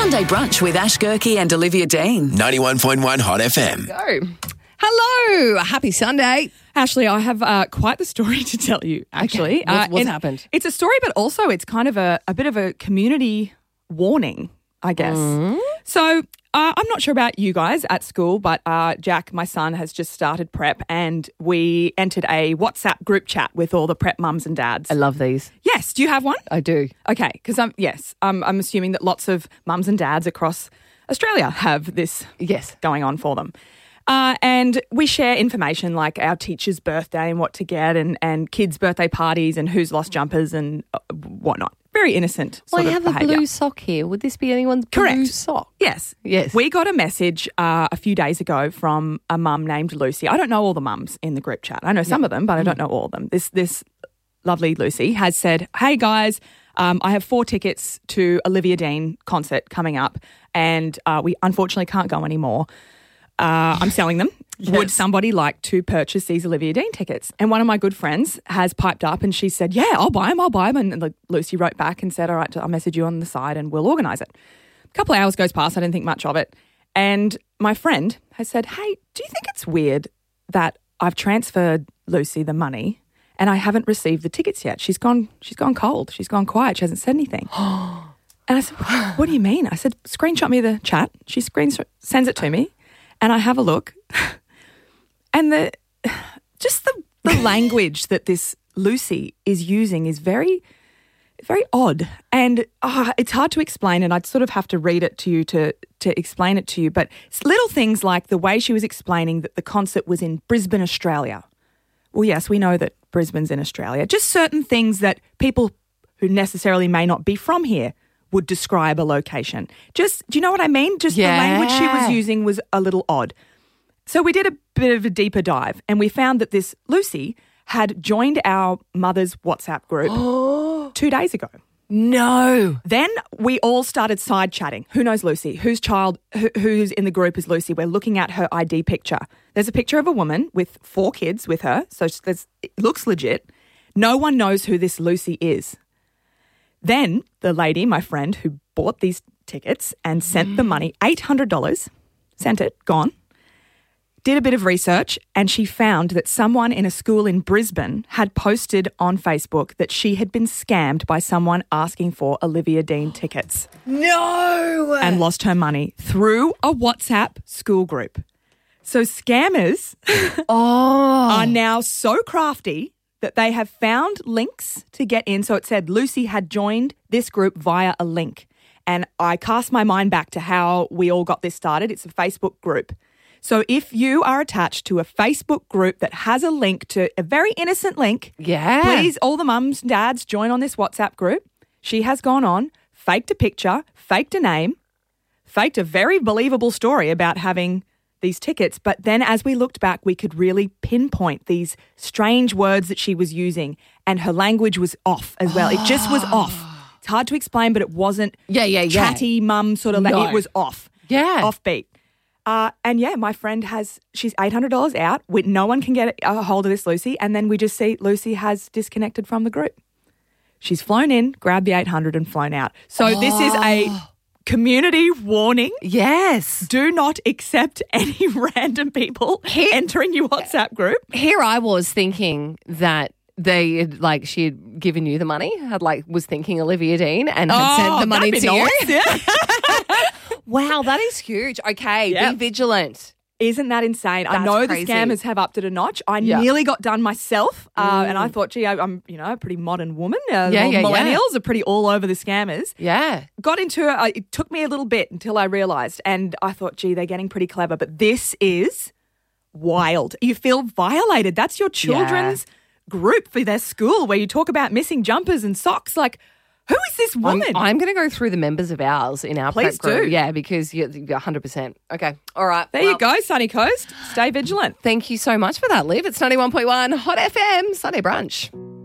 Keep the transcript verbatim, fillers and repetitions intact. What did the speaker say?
Sunday Brunch with Ash Gerke and Olivia Dean. ninety-one point one Hot F M. Go. Hello. Happy Sunday. Ashley, I have uh, quite the story to tell you, actually. Okay. What's, Uh, what's and happened? It's a story, but also it's kind of a, a bit of a community warning, I guess. Mm. So uh, I'm not sure about you guys at school, but uh, Jack, my son, has just started prep and we entered a WhatsApp group chat with all the prep mums and dads. I love these. Yes. Do you have one? I do. Okay, because I'm yes, I'm, I'm assuming that lots of mums and dads across Australia have this Yes. going on for them. Uh, and we share information like our teacher's birthday and what to get and, and kids' birthday parties and who's lost jumpers and uh, whatnot. Very innocent sort Well, I of have behaviour. a blue sock here. Would this be anyone's blue Correct. sock? Yes. Yes. We got a message uh, a few days ago from a mum named Lucy. I don't know all the mums in the group chat. I know some of them, but I don't know all of them. This this lovely Lucy has said, hey guys, um, I have four tickets to Olivia Dean concert coming up and uh, we unfortunately can't go anymore. Uh, I'm selling them. Yes. Would somebody like to purchase these Olivia Dean tickets? And one of my good friends has piped up and she said, yeah, I'll buy them, I'll buy them. And like, Lucy wrote back and said, all right, I'll message you on the side and we'll organise it. A couple of hours goes past, I didn't think much of it. And my friend has said, hey, do you think it's weird that I've transferred Lucy the money and I haven't received the tickets yet? She's gone, she's gone cold. She's gone quiet. She hasn't said anything. And I said, what, what do you mean? I said, screenshot me the chat. She screen sends it to me. And I have a look, and the just the, the language that this Lucy is using is very, very odd, and uh, it's hard to explain. And I'd sort of have to read it to you to to explain it to you. But it's little things like the way she was explaining that the concert was in Brisbane, Australia. Well, yes, we know that Brisbane's in Australia. Just certain things that people who necessarily may not be from here would describe a location. Just, do you know what I mean? Just Yeah. the language she was using was a little odd. So we did a bit of a deeper dive and we found that this Lucy had joined our mother's WhatsApp group two days ago. No. Then we all started side chatting. Who knows Lucy? Whose child, who, who's in the group is Lucy? We're looking at her I D picture. There's a picture of a woman with four kids with her. So there's, it looks legit. No one knows who this Lucy is. Then the lady, my friend, who bought these tickets and sent the money, eight hundred dollars, sent it, gone, did a bit of research and she found that someone in a school in Brisbane had posted on Facebook that she had been scammed by someone asking for Olivia Dean tickets No. and lost her money through a WhatsApp school group. So scammers Oh. are now so crafty that they have found links to get in. So it said Lucy had joined this group via a link. And I cast my mind back to how we all got this started. It's a Facebook group. So if you are attached to a Facebook group that has a link to a very innocent link, Yeah. please, all the mums and dads, join on this WhatsApp group. She has gone on, faked a picture, faked a name, faked a very believable story about having these tickets. But then as we looked back, we could really pinpoint these strange words that she was using and her language was off as well. It just was off. It's hard to explain, but it wasn't Yeah, yeah, yeah. chatty mum sort of, No. it was off. Yeah. Offbeat. Uh, and yeah, my friend has, she's eight hundred dollars out. We, no one can get a hold of this Lucy. And then we just see Lucy has disconnected from the group. She's flown in, grabbed the eight hundred and flown out. So this is a community warning. Yes. Do not accept any random people Here- entering your WhatsApp group. Here I was thinking that they had, like, she had given you the money, had like was thinking Olivia Dean and had sent the money that'd to be you. nice, yeah. Wow, that is huge. Okay, Yep. be vigilant. Isn't that insane? I That's know crazy. the scammers have upped it a notch. I Yeah. nearly got done myself, uh, and I thought, gee, I, I'm you know a pretty modern woman. Uh, Yeah, yeah, millennials yeah. are pretty all over the scammers. Yeah. Got into it. uh, It took me a little bit until I realised, and I thought, gee, they're getting pretty clever. But this is wild. You feel violated. That's your children's group for their school where you talk about missing jumpers and socks. Like, who is this I'm, woman? I'm going to go through the members of ours in our Please prep group. do. Yeah, because you're you're one hundred percent. Okay. All right. there Well, you go, Sunny Coast. Stay vigilant. Thank you so much for that, Liv. It's ninety-one point one Hot F M, Sunday Brunch.